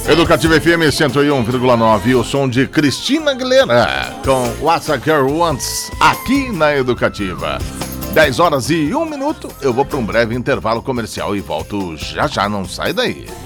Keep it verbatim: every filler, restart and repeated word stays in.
Educativa F M cento e um vírgula nove, o som de Cristina Aguilera com What a Girl Wants, aqui na Educativa. dez horas e um minuto, eu vou para um breve intervalo comercial e volto já já, não sai daí.